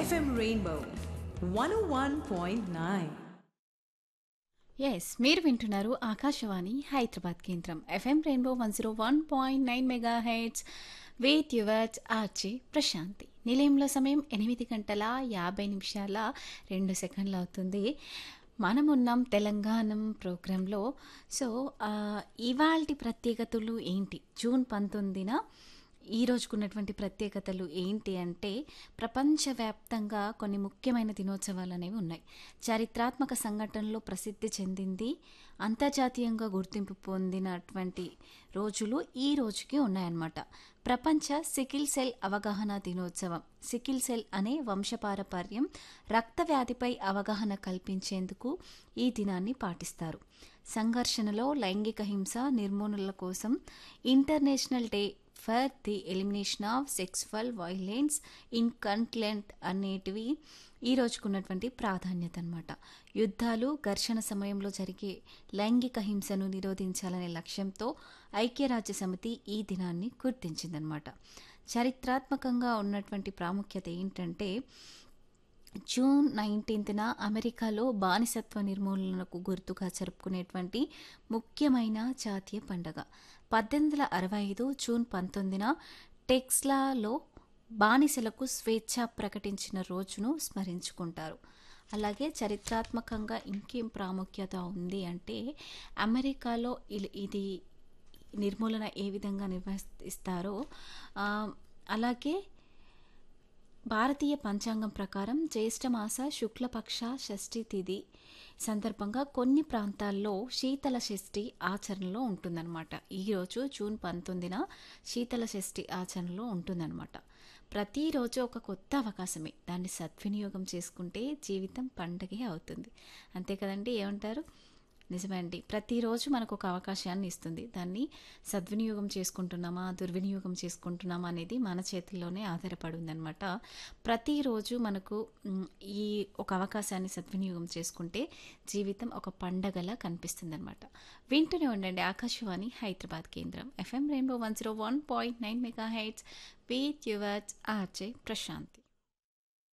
FM Rainbow 101.9. మీరు వింటున్నారు ఆకాశవాణి హైదరాబాద్ కేంద్రం FM rainbow 101.9 mega heads with yours RJ Prashanti. నిలయంలో సమయం 8 గంటల 50 నిమిషాల 2 సెకండ్లు అవుతుంది. మనమున్నాం తెలంగాణం ప్రోగ్రాంలో. సో ఇవాల్టి ప్రత్యేకతలు ఏంటి, జూన్ 19న ఈ రోజుకున్నటువంటి ప్రత్యేకతలు ఏంటి అంటే, ప్రపంచవ్యాప్తంగా కొన్ని ముఖ్యమైన దినోత్సవాలు అనేవి ఉన్నాయి. చారిత్రాత్మక సంఘటనలో ప్రసిద్ధి చెందింది, అంతర్జాతీయంగా గుర్తింపు పొందినటువంటి రోజులు ఈ రోజుకి ఉన్నాయన్నమాట. ప్రపంచ సికిల్ సెల్ అవగాహన దినోత్సవం. సికిల్ సెల్ అనే వంశపారపర్యం రక్తవ్యాధిపై అవగాహన కల్పించేందుకు ఈ దినాన్ని పాటిస్తారు. సంఘర్షణలో లైంగిక హింస నిర్మూలన కోసం international day for the elimination of sexual violence in కంట్లెంట్ అనేటివి ఈ రోజుకున్నటువంటి ప్రాధాన్యత అనమాట. యుద్ధాలు, ఘర్షణ సమయంలో జరిగే లైంగిక హింసను నిరోధించాలనే లక్ష్యంతో ఐక్యరాజ్య సమితి ఈ దినాన్ని గుర్తించిందనమాట. చరిత్రాత్మకంగా ఉన్నటువంటి ప్రాముఖ్యత ఏంటంటే, జూన్ 19న అమెరికాలో బానిసత్వ నిర్మూలనకు గుర్తుగా జరుపుకునేటువంటి ముఖ్యమైన జాతీయ పండగ. 1865 జూన్ 19న టెక్సాస్లో బానిసలకు స్వేచ్ఛ ప్రకటించిన రోజును స్మరించుకుంటారు. అలాగే చరిత్రాత్మకంగా ఇంకేం ప్రాముఖ్యత ఉంది అంటే, అమెరికాలో ఇది నిర్మూలన ఏ విధంగా నిర్వహిస్తారో, అలాగే భారతీయ పంచాంగం ప్రకారం జ్యేష్ఠమాస శుక్లపక్ష షష్ఠి తిథి సందర్భంగా కొన్ని ప్రాంతాల్లో శీతల షష్ఠి ఆచరణలో ఉంటుందన్నమాట. ఈరోజు జూన్ 19న శీతల షష్ఠి ఆచరణలో ఉంటుందన్నమాట. ప్రతిరోజు ఒక కొత్త అవకాశమే, దాన్ని సద్వినియోగం చేసుకుంటే జీవితం పండగే అవుతుంది. అంతే కదండి, ఏమంటారు? నిజమే అండి. ప్రతిరోజు మనకు ఒక అవకాశాన్ని ఇస్తుంది. దాన్ని సద్వినియోగం చేసుకుంటున్నామా, దుర్వినియోగం చేసుకుంటున్నామా అనేది మన చేతుల్లోనే ఆధారపడి ఉందన్నమాట. ప్రతిరోజు మనకు ఈ ఒక అవకాశాన్ని సద్వినియోగం చేసుకుంటే జీవితం ఒక పండగలా కనిపిస్తుంది అనమాట. వింటూనే ఉండండి ఆకాశవాణి హైదరాబాద్ కేంద్రం FM rainbow 101.9 mega heads with yours RJ Prashanti.